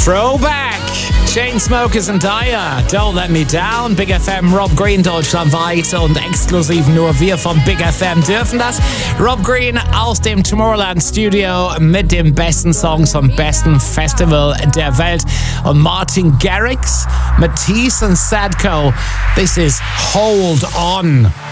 Throwback. Chainsmokers and Dyer, Don't Let Me Down. Big FM, Rob Green deutschlandweit und exklusiv nur wir von Big FM dürfen das. Rob Green aus dem Tomorrowland Studio mit den besten Songs vom besten Festival der Welt. Und Martin Garrix mit Tease and Sadko. This is Hold On.